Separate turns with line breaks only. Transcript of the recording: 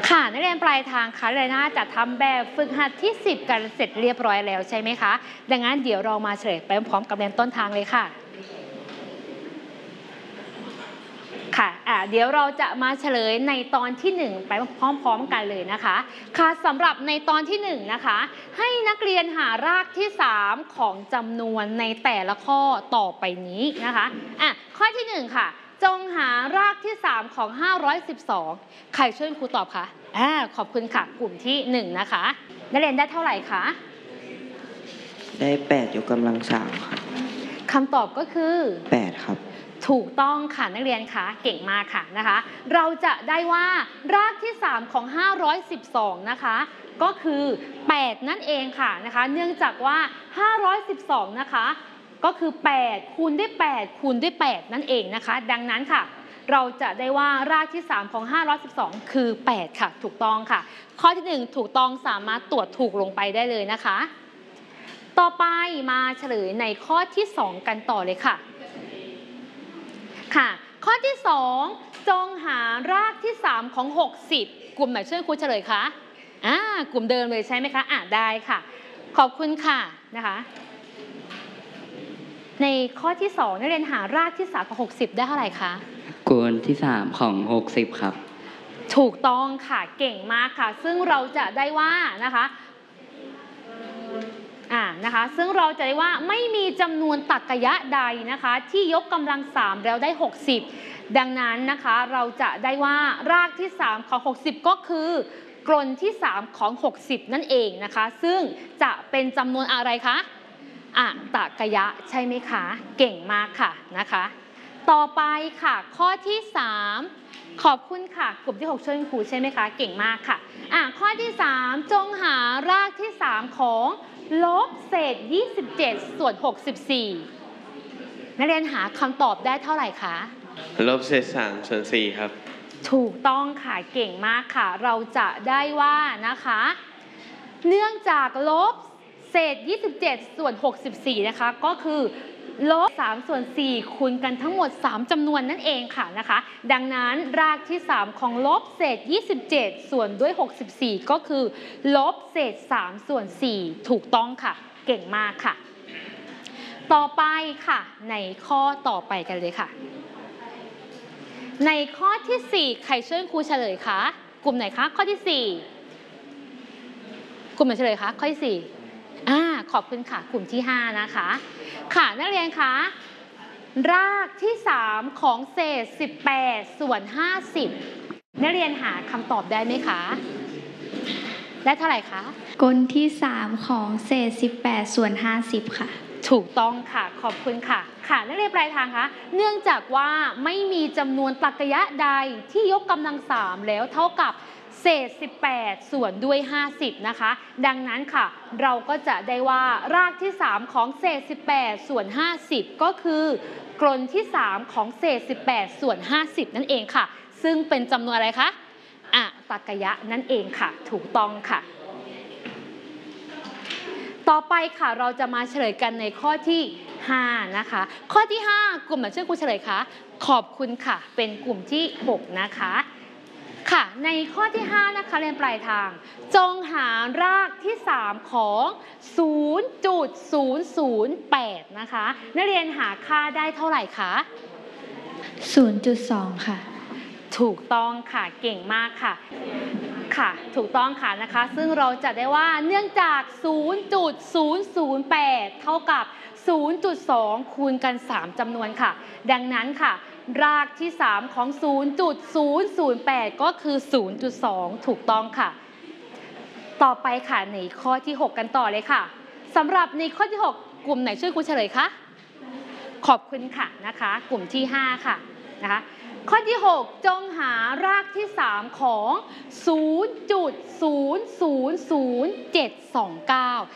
ค่ะนักเรียนปลายทางคะเลยน่าจะทำแบบฝึกหัดที่10กันเสร็จเรียบร้อยแล้วใช่ไหมคะดังนั้นเดี๋ยวเรามาเฉลยไปพร้อมกับเรียนต้นทางเลยค่ะเดี๋ยวเราจะมาเฉลยในตอนที่1ไปพร้อมๆกันเลยนะคะค่ะสำหรับในตอนที่1นะคะให้นักเรียนหารากที่3ของจำนวนในแต่ละข้อต่อไปนี้นะคะข้อที่1ค่ะจงหารากที่3ของ512ใครช่วยครูตอบคะขอบคุณค่ะกลุ่มที่1นะคะนักเรียนได้เท่าไหร่คะ
ได้8ยกกำลัง3ครับ
คำตอบก็คือ
8ครับ
ถูกต้องค่ะนักเรียนคะเก่งมากค่ะนะคะเราจะได้ว่ารากที่3ของ512นะคะก็คือ8นั่นเองค่ะนะคะเนื่องจากว่า512นะคะก็คือ8คูณด้วย8คูณด้วย8นั่นเองนะคะดังนั้นค่ะเราจะได้ว่ารากที่3ของ512คือ8ค่ะถูกต้องค่ะข้อที่1ถูกต้องสามารถตรวจถูกลงไปได้เลยนะคะต่อไปมาเฉลยในข้อที่2กันต่อเลยค่ะข้อที่2จงหารากที่3ของ60กลุ่มไหนช่วยครูเฉลยคะกลุ่มเดิมเลยใช่ไหมคะได้ค่ะขอบคุณค่ะนะคะในข้อที่2นักเรียนหารากที่3ของ60ได้เท่าไหร่คะ
กวนที่3ของ60ครับ
ถูกต้องค่ะเก่งมากค่ะซึ่งเราจะได้ว่านะคะซึ่งเราจะได้ว่าไม่มีจำนวนตรรกะใดนะคะที่ยกกำลัง3แล้วได้60ดังนั้นนะคะเราจะได้ว่ารากที่3ของ60ก็คือกลที่3ของ60นั่นเองนะคะซึ่งจะเป็นจำนวนอะไรคะตรรกะใช่ไหมคะเก่งมากค่ะนะคะต่อไปค่ะข้อที่3ขอบคุณค่ะกลุ่มที่6ช่วยครูใช่ไหมคะเก่งมากค่ะข้อที่3จงหารากที่3ของลบเศษ27ส่วน64นักเรียนหาคำตอบได้เท่าไหร่คะ
ลบเศษ3ส่วน4ครับ
ถูกต้องค่ะเก่งมากค่ะเราจะได้ว่านะคะเนื่องจากลบเศษ27ส่วน64นะคะก็คือลบ3ส่วน4คูณกันทั้งหมด3จำนวนนั่นเองค่ะนะคะดังนั้นรากที่3ของลบเศษ27ส่วนด้วย64ก็คือลบเศษ3ส่วน4ถูกต้องค่ะเก่งมากค่ะต่อไปค่ะในข้อต่อไปกันเลยค่ะในข้อที่4ใครช่วยครูเฉลยคะกลุ่มไหนคะข้อที่4กลุ่มไหนเฉลยคะข้อที่4ขอบคุณค่ะกลุ่มที่5นะคะค่ะนักเรียนคะรากที่3ของเศษ18ส่วน50นักเรียนหาคำตอบได้ไหมคะได้เท่าไหร่คะ
กลที่3ของเศษ18ส่วน50ค่ะ
ถูกต้องค่ะขอบคุณค่ะนักเรียนปลายทางคะเนื่องจากว่าไม่มีจำนวนตรรกะใดที่ยกกำลัง3แล้วเท่ากับเศษ18ส่วนด้วย50นะคะดังนั้นค่ะเราก็จะได้ว่ารากที่3ของเศษ18ส่วน50ก็คือกลที่3ของเศษ18ส่วน50นั่นเองค่ะซึ่งเป็นจำนวนอะไรคะตรรกะนั่นเองค่ะถูกต้องค่ะต่อไปค่ะเราจะมาเฉลยกันในข้อที่5นะคะข้อที่5กลุ่มไหนช่วยครูเฉลยคะขอบคุณค่ะเป็นกลุ่มที่6นะคะค่ะในข้อที่5นะคะเรียนปลายทางจงหารากที่3ของ 0.008 นะคะนักเรียนหาค่าได้เท่าไหร่คะ
0.2 ค่ะ
ถูกต้องค่ะเก่งมากค่ะถูกต้องค่ะนะคะซึ่งเราจะได้ว่าเนื่องจาก 0.008 เท่ากับ 0.2 คูณกัน3จำนวนค่ะดังนั้นค่ะรากที่3ของ 0.008 ก็คือ 0.2 ถูกต้องค่ะต่อไปค่ะในข้อที่6กันต่อเลยค่ะสำหรับในข้อที่6กลุ่มไหนช่วยครูเฉลยคะขอบคุณค่ะนะคะกลุ่มที่5ค่ะนะคะข้อที่6จงหารากที่3ของ 0.000729